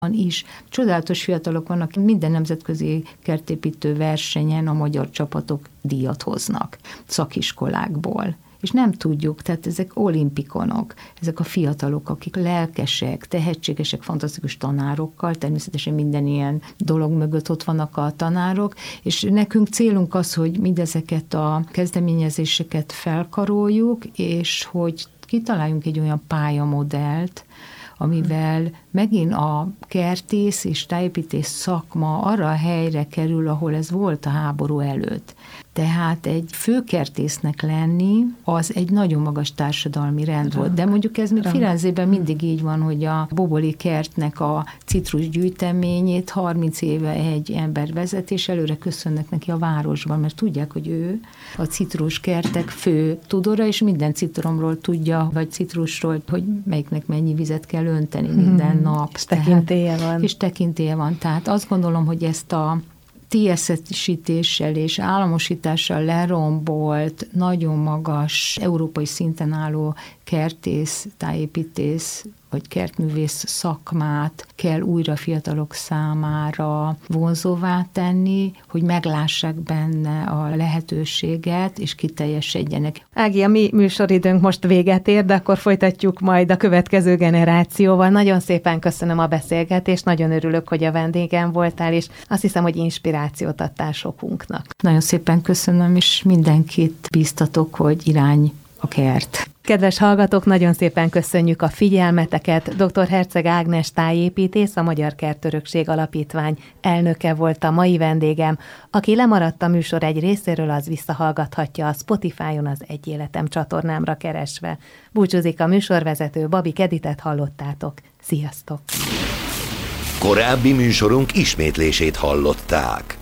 is. Csodálatos fiatalok vannak, minden nemzetközi kertépítő versenyen a magyar csapatok díjat hoznak szakiskolákból. És nem tudjuk, tehát ezek olimpikonok, ezek a fiatalok, akik lelkesek, tehetségesek, fantasztikus tanárokkal, természetesen minden ilyen dolog mögött ott vannak a tanárok, és nekünk célunk az, hogy mindezeket a kezdeményezéseket felkaroljuk, és hogy kitaláljunk egy olyan pályamodellt, amivel megint a kertész és tájépítész szakma arra a helyre kerül, ahol ez volt a háború előtt. Tehát egy főkertésznek lenni, az egy nagyon magas társadalmi rend volt. De mondjuk ez még Firenzében mindig így van, hogy a Boboli kertnek a citrusgyűjteményét 30 éve egy ember vezet, és előre köszönnek neki a városban, mert tudják, hogy ő a citruskertek fő tudóra, és minden citromról tudja, vagy citrusról, hogy melyiknek mennyi vizet kell önteni minden nap. És tekintélye van. És tekintélye van. Tehát azt gondolom, hogy ezt a TSZ-sítéssel és államosítással lerombolt, nagyon magas, európai szinten álló kertész, tájépítész vagy kertművész szakmát kell újra fiatalok számára vonzóvá tenni, hogy meglássák benne a lehetőséget, és kiteljesedjenek. Ági, a mi műsoridőnk most véget ér, de akkor folytatjuk majd a következő generációval. Nagyon szépen köszönöm a beszélgetést, nagyon örülök, hogy a vendégem voltál, és azt hiszem, hogy inspirációt adtál sokunknak. Nagyon szépen köszönöm, és mindenkit bíztatok, hogy irány a kert. Kedves hallgatók, nagyon szépen köszönjük a figyelmeteket. Dr. Herceg Ágnes tájépítész, a Magyar Kertörökség Alapítvány elnöke volt a mai vendégem. Aki lemaradt a műsor egy részéről, az visszahallgathatja a Spotify-on az Egy Életem csatornámra keresve. Búcsúzik a műsorvezető, Babik Editet hallottátok. Sziasztok! Korábbi műsorunk ismétlését hallották.